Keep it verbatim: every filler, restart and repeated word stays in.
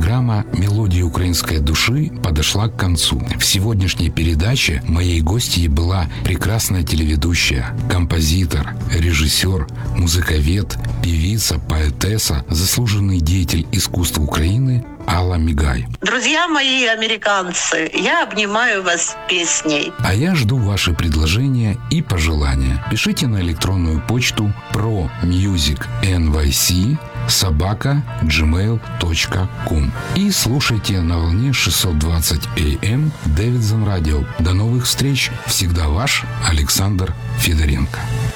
Программа «Мелодии украинской души» подошла к концу. В сегодняшней передаче моей гостьей была прекрасная телеведущая, композитор, режиссер, музыковед, певица, поэтесса, заслуженный деятель искусства Украины Алла Мигай. Друзья мои американцы, я обнимаю вас песней. А я жду ваши предложения и пожелания. Пишите на электронную почту про мьюзик эн вай си собака джи мейл точка ком и слушайте на волне шестьсот двадцать эй эм Дэвидсон Радио. До новых встреч. Всегда ваш Александр Федоренко.